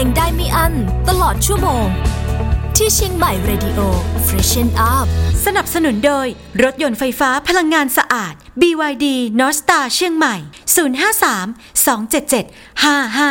งได้ไม่อั้นตลอดชั่วโมงที่เชียงใหม่ Radio Freshen Up สนับสนุนโดยรถยนต์ไฟฟ้าพลังงานสะอาด BYD North Star เชียงใหม่053 277 5555